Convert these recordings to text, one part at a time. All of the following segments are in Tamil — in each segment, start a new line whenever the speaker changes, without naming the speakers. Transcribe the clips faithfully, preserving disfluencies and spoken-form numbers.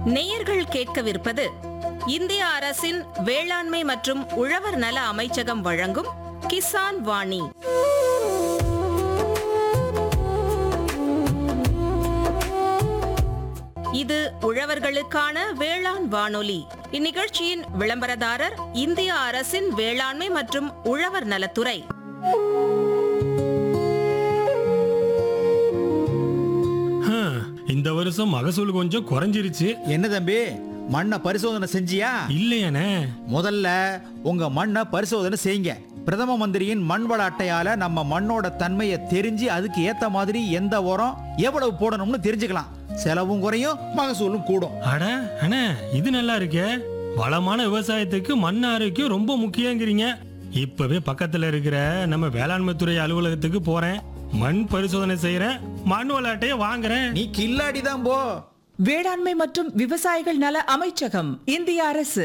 நேயர்கள் கேட்கவிருப்பது இந்திய அரசின் வேளாண்மை மற்றும் உழவர் நல அமைச்சகம் வழங்கும் கிசான் வாணி. இது உழவர்களுக்கான வேளாண் வானொலி. இந்நிகழ்ச்சியின் விளம்பரதாரர் இந்திய அரசின் வேளாண்மை மற்றும் உழவர் நலத்துறை.
இந்த வருஷம் மகசூல் கொஞ்சம் குறைஞ்சிருச்சு.
என்ன தம்பி, மண்ணை பரிசோதனை செஞ்சியா?
இல்லையானே.
முதல்ல உங்க மண்ணை பரிசோதனை செய்யுங்க. பிரதம மந்திரியின் மண் வள அட்டையால நம்ம மண்ணோட தன்மையை தெரிஞ்சு அதுக்கு ஏத்த மாதிரி எந்த உரம் எவ்வளவு போடணும்னு தெரிஞ்சுக்கலாம். செலவும் குறையும், மகசூலும் கூடும்.
அட அண்ணே, இது நல்லா இருக்கே. வளமான விவசாயத்துக்கு மண் ஆரோக்கியம் ரொம்ப முக்கியங்கிறீங்க. இப்பவே பக்கத்துல இருக்கிற நம்ம வேளாண்மை துறை அலுவலகத்துக்கு போறேன், மண் பரிசோதனை செய்யறேன், மண் வள அட்டையை வாங்குறேன்.
நீ கில்லாடி தான் போ.
வேளாண்மை மற்றும் விவசாயிகள் நல அமைச்சகம், இந்திய அரசு.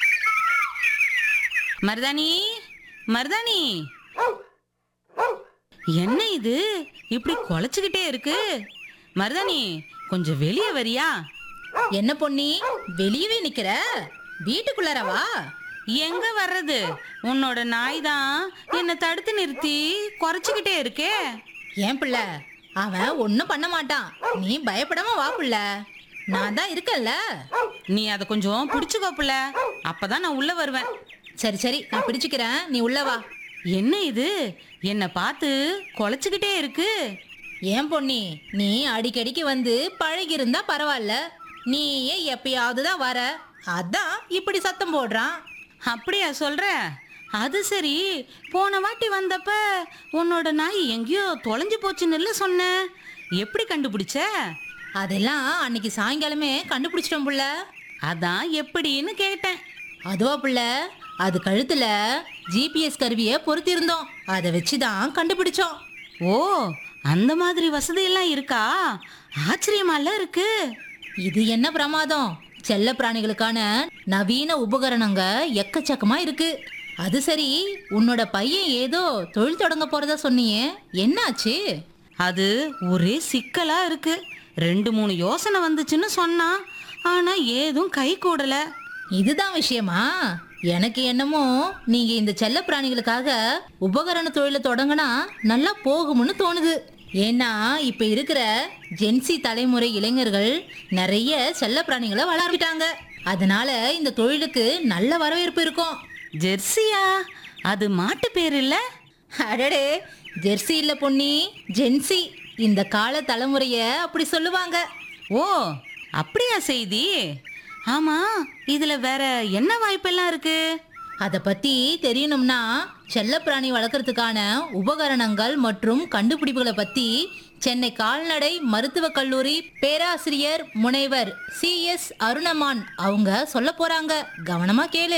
மருதாணி, மருதாணி, என்ன இது இப்படி குலைச்சுக்கிட்டே இருக்கு? மருதாணி, கொஞ்சம் வெளியே வரியா?
என்ன பொன்னி, வெளியவே நிக்கிற? வீட்டுக்குள்ளாரவா?
எங்க வர்றது? உன்னோட நாய் தான் என்னை தடுத்து நிறுத்தி குறைச்சுக்கிட்டே இருக்கே.
ஏன் பிள்ளை, அவன் ஒன்னும் பண்ண மாட்டான். நீ பயப்படாம வா பிள்ளை, நான் தான் இருக்கேன்ல.
நீ அதை கொஞ்சம் பிடிச்சுக்கோ பிள்ளை, அப்பதான் நான் உள்ள வருவேன்.
சரி சரி, நான் பிடிச்சுக்கிறேன், நீ உள்ள வா.
என்ன இது, என்னை பார்த்து குலைச்சுக்கிட்டே இருக்கு?
ஏன் பொன்னி, நீ அடிக்கடிக்கு வந்து பழகி இருந்தா பரவாயில்ல. நீயே எப்பயாவது தான் வர, அதான் இப்படி சத்தம் போடுறான்.
அப்படியா சொல்ற? அது சரி, போன வாட்டி வந்தப்ப உன்னோட நாய் எங்கேயோ தொலைஞ்சு போச்சுன்னு சொன்ன, எப்படி கண்டுபிடிச்ச?
அதெல்லாம் அன்னைக்கு சாயங்காலமே கண்டுபிடிச்சிட்டோம் புள்ள.
அதான் எப்படின்னு கேட்டேன்.
அதுவா புள்ள, அது கழுத்துல ஜிபிஎஸ் கருவியை பொருத்திருந்தோம், அதை வச்சுதான் கண்டுபிடிச்சோம்.
ஓ, அந்த மாதிரி வசதி எல்லாம் இருக்கா? ஆச்சரியமால இருக்கு.
இது என்ன பிரமாதம், செல்ல பிராணிகளுக்கான நவீன உபகரணங்க எக்கச்சக்கமா இருக்கு. அது சரி, உன்னோட பையன் ஏதோ தொழில் தொடங்க போறதா சொன்னியே, என்னாச்சு?
அது ஒரே சிக்கலா இருக்கு. ரெண்டு மூணு யோசனை வந்துச்சுன்னு சொன்னான், ஆனா ஏதும் கை கூடல.
இதுதான் விஷயமா? எனக்கு என்னமோ நீங்க இந்த செல்ல பிராணிகளுக்காக உபகரண தொழிலை தொடங்கினா நல்லா போகும்னு தோணுது. ஏன்னா இப்ப இருக்கிற ஜென்சி தலைமுறை இளைஞர்கள் நிறைய செல்ல பிராணிகளை வளர்த்துட்டாங்க. அதனால இந்த தொழிலுக்கு நல்ல வரவேற்பு இருக்கும்.
ஜெர்சியா? அது மாட்டு பேர் இல்ல?
அடடே, ஜெர்சி இல்ல பொன்னி, ஜென்சி. இந்த கால தலைமுறைய அப்படி சொல்லுவாங்க.
ஓ, அப்படியா செய்தி? ஆமா, இதுல வேற என்ன வாய்ப்பெல்லாம் இருக்கு?
அதை பத்தி தெரியணும்னா செல்ல பிராணி வளர்க்கறதுக்கான உபகரணங்கள் மற்றும் கண்டுபிடிப்புகளை பத்தி சென்னை கால்நடை மருத்துவக் கல்லூரி பேராசிரியர் முனைவர் சி எஸ் அருணமான் அவங்க சொல்ல போறாங்க. கவனமா கேளு.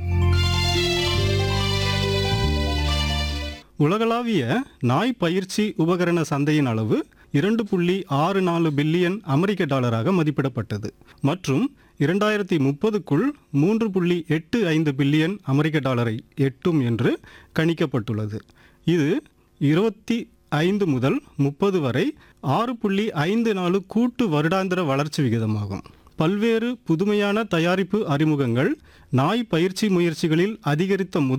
உலகளாவிய நாய் பயிற்சி உபகரண சந்தையின் அளவு இரண்டு புள்ளி ஆறு நாலு பில்லியன் அமெரிக்க டாலராக மதிப்பிடப்பட்டது மற்றும் இரண்டாயிரத்தி முப்பதுக்குள் மூன்று புள்ளி எட்டு ஐந்து பில்லியன் அமெரிக்க டாலரை எட்டும் என்று கணிக்கப்பட்டுள்ளது. இது இருபத்தி ஐந்து முதல் முப்பது வரை ஆறு புள்ளி ஐந்து நாலு கூட்டு வருடாந்திர வளர்ச்சி விகிதமாகும். பல்வேறு புதுமையான தயாரிப்பு அறிமுகங்கள் நாய் பயிற்சி முயற்சிகளில் அதிகரித்த